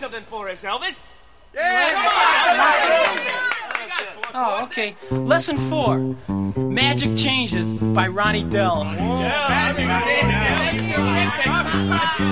something for us, Elvis. Oh, okay. Lesson 4. Magic Changes by Ronnie Dell.